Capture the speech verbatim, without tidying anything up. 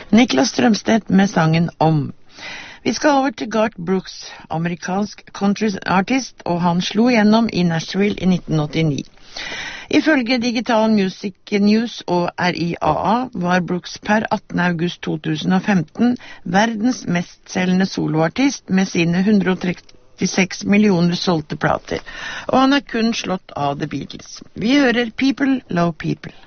Niklas Strømstedt med sangen Om. Vi skal over til Garth Brooks, amerikansk country artist, og han slo gjennom i Nashville i nitten åttini. Ifølge Digital Music News og R I A A var Brooks per attende august to tusen og femten verdens mestselgende soloartist med sine hundre og trettiseks millioner solgte plater, og han er kun slått av The Beatles. Vi hører People Love People.